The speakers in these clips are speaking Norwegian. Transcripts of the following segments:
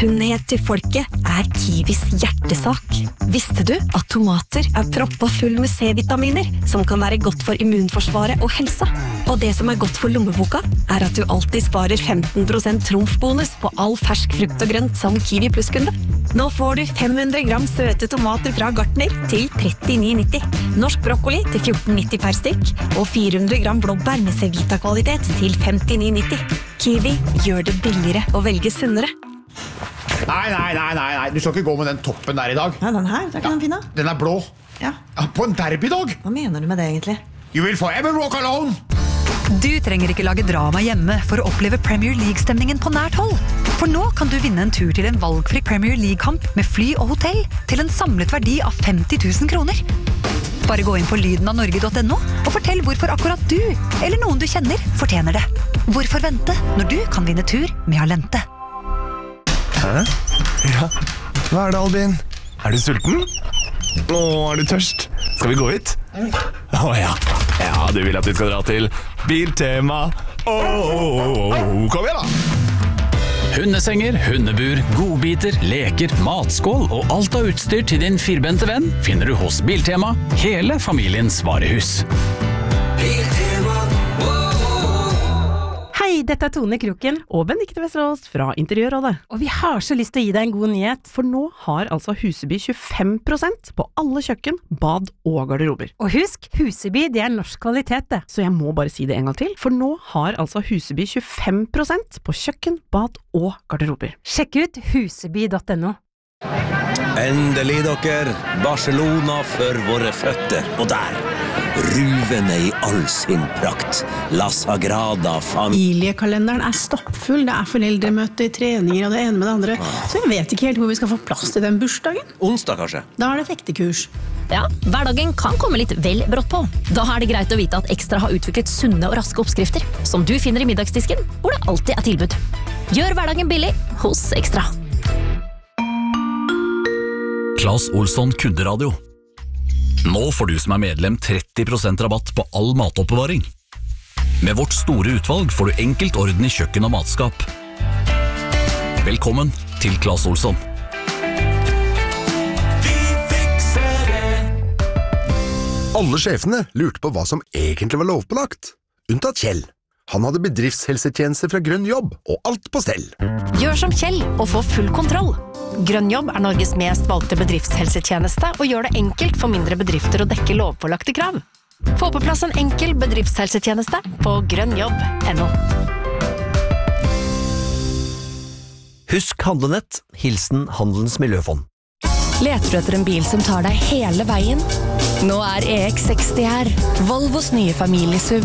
Sunnhet til folket Kiwis hjertesak. Visste du at tomater proppa full med C-vitaminer, som kan være godt for immunforsvaret og helsa? Og det som godt for lommeboka, at du alltid sparer 15% trumfbonus på all fersk frukt og grønt som Kiwi Plus-kunde. Nå får du 500 gram søte tomater fra Gartner til 39,90. Norsk brokkoli til 14,90 per stykk, og 400 gram blåbær med C-vita-kvalitet til 59,90. Kiwi gjør det billigere å velge sunnere. Nei, du skal ikke gå med den toppen der i dag. Nei, den her, der kan den finne. Den blå. Ja. På en derbydag. Hva mener du med det egentlig? You will forever walk alone. Du trenger ikke lage drama hjemme for å oppleve Premier League-stemningen på nært hold. For nå kan du vinne en tur til en valgfri Premier League-kamp med fly og hotell til en samlet verdi av 50 000 kroner. Bare gå inn på lydenavnorge.no og fortell hvorfor akkurat du, eller noen du kjenner, fortjener det. Hvorfor vente når du kan vinne tur med Alente? Hæ? Ja, hva det, Albin? Du sulten? Er du tørst? Skal vi gå hit? Ja. Ja, du vil at vi skal dra til Biltema. Kom igjen da! Hundesenger, hundebur, godbiter, leker, matskål og alt av utstyr til din firbente venn finner du hos Biltema, hele familiens varehus. Hei, dette Tone Kroken og Benedikte Vesterås fra Interiørrådet. Og vi har så lyst til å gi deg en god nyhet, for nå har altså Huseby 25% på alle kjøkken, bad og garderober. Og husk, Huseby det norsk kvalitet det, så jeg må bare si det en gang til, for nå har altså Huseby 25% på kjøkken, bad og garderober. Sjekk ut huseby.no. Endelig dere, Barcelona for våre føtter, og der, ruvende i all sin prakt, La Sagrada Familiekalenderen stoppfull, det foreldremøte, treninger og det ene med det andre, så jeg vet ikke helt hvor vi skal få plass til den bursdagen. Onsdag kanskje? Da det fektekurs. Ja, hverdagen kan komme litt vel brått på. Da det greit å vite at Ekstra har utviklet sunne og raske oppskrifter, som du finner i middagsdisken, hvor det alltid tilbud. Gjør hverdagen billig hos Ekstra. Claes Olsson Kunderadio. Nå får du som medlem 30% rabatt på all matoppbevaring. Med vårt store utvalg får du enkelt orden i kjøkken og matskap. Velkommen til Claes Olsson. Alle sjefene lurte på hva som egentlig var lovpålagt. Unntatt Kjell. Han hadde bedriftshelsetjenester fra Grønn Jobb, og alt på stell. Gjør som Kjell og få full kontroll. Grønn Jobb Norges mest valgte bedriftshelsetjeneste og gjør det enkelt for mindre bedrifter å dekke lovpålagte krav. Få på plass en enkel bedriftshelsetjeneste på grønnjobb.no. Husk Handlenett. Hilsen Handelens Miljøfond. Leter du etter en bil som tar deg hele veien? Nå EX60 her. Volvos nye familiesuv.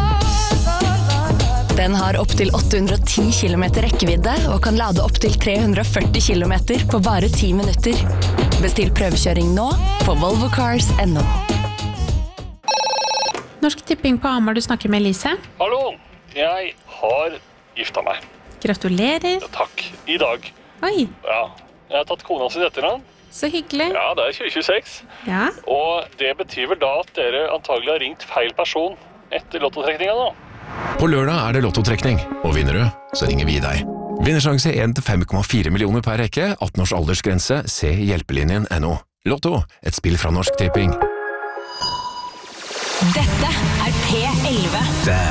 Den har opp til 810 km rekkevidde og kan lade opp til 340 km på bare 10 minutter. Bestill prøvekjøring nå på volvocars.no. Norsk Tipping på Hamar, du snakker med Elise. Hallo, jeg har gifta meg. Gratulerer. Ja, takk, i dag. Oi. Ja, jeg har tatt kona sin etternavn. Så hyggelig. Ja, det 2026. Ja. Og det betyr vel da at dere antagelig har ringt feil person etter lottotrekningen da. På lørdag det lottotrekning, og vinner du, så ringer vi deg. Vinnersjanse 1-5,4 millioner per rekke, 18 års aldersgrense, se hjelpelinjen.no. Lotto, et spill fra Norsk Tipping. Dette P11.